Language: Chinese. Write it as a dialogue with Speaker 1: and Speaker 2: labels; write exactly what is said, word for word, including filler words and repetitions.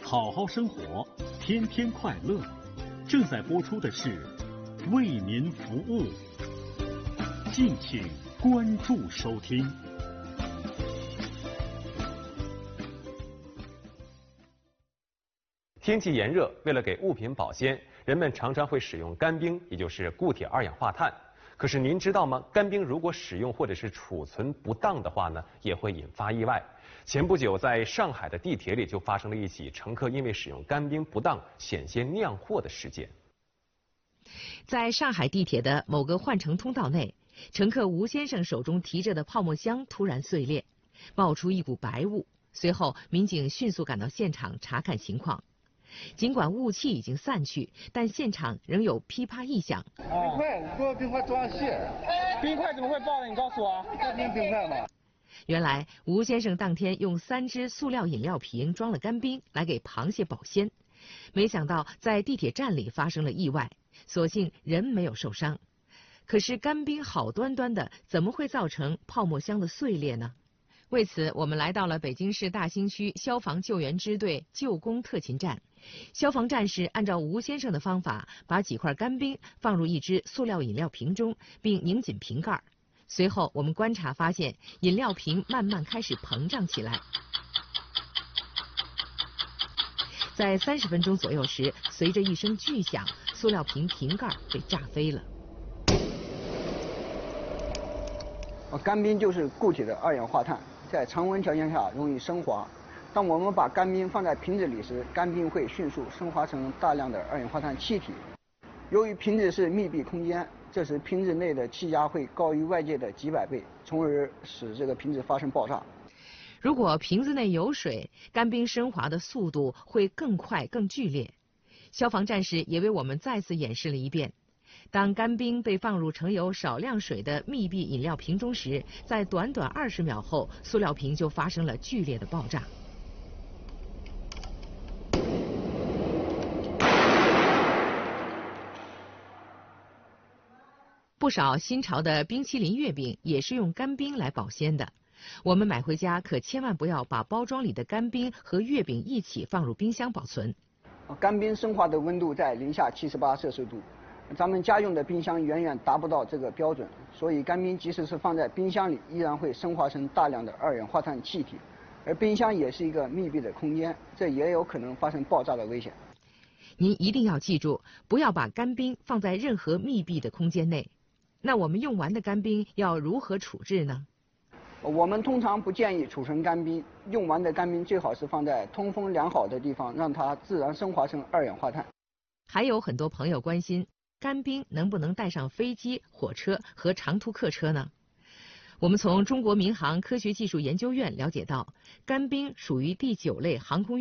Speaker 1: 好好生活，天天快乐。正在播出的是为民服务，敬请关注收听。
Speaker 2: 天气炎热，为了给物品保鲜，人们常常会使用干冰，也就是固体二氧化碳。可是您知道吗？干冰如果使用或者是储存不当的话呢，也会引发意外。前不久，在上海的地铁里就发生了一起乘客因为使用干冰不当，险些酿祸的事件。
Speaker 3: 在上海地铁的某个换乘通道内，乘客吴先生手中提着的泡沫箱突然碎裂，冒出一股白雾。随后，民警迅速赶到现场查看情况。尽管雾气已经散去，但现场仍有噼啪异响。
Speaker 4: 冰块，我说冰块装卸。
Speaker 5: 冰块怎么会爆呢？你告诉我。
Speaker 4: 这冰冰块嘛。
Speaker 3: 原来吴先生当天用三只塑料饮料瓶装了干冰来给螃蟹保鲜，没想到在地铁站里发生了意外，所幸人没有受伤。可是干冰好端端的，怎么会造成泡沫箱的碎裂呢？为此，我们来到了北京市大兴区消防救援支队救工特勤站。消防战士按照吴先生的方法，把几块干冰放入一只塑料饮料瓶中，并拧紧瓶盖。随后，我们观察发现，饮料瓶慢慢开始膨胀起来。在三十分钟左右时，随着一声巨响，塑料瓶瓶盖被炸飞了。
Speaker 6: 干冰就是固体的二氧化碳，在常温条件下容易升华。当我们把干冰放在瓶子里时，干冰会迅速升华成大量的二氧化碳气体。由于瓶子是密闭空间，这时瓶子内的气压会高于外界的几百倍，从而使这个瓶子发生爆炸。
Speaker 3: 如果瓶子内有水，干冰升华的速度会更快、更剧烈。消防战士也为我们再次演示了一遍。当干冰被放入盛有少量水的密闭饮料瓶中时，在短短二十秒后，塑料瓶就发生了剧烈的爆炸。不少新潮的冰淇淋月饼也是用干冰来保鲜的。我们买回家可千万不要把包装里的干冰和月饼一起放入冰箱保存。
Speaker 6: 干冰升华的温度在零下七十八摄氏度。咱们家用的冰箱远远达不到这个标准，所以干冰即使是放在冰箱里，依然会升华成大量的二氧化碳气体。而冰箱也是一个密闭的空间，这也有可能发生爆炸的危险。
Speaker 3: 您一定要记住，不要把干冰放在任何密闭的空间内。那我们用完的干冰要如何处置呢？
Speaker 6: 我们通常不建议储存干冰，用完的干冰最好是放在通风良好的地方，让它自然升华成二氧化碳。
Speaker 3: 还有很多朋友关心，干冰能不能带上飞机、火车和长途客车呢？我们从中国民航科学技术研究院了解到，干冰属于第九类航空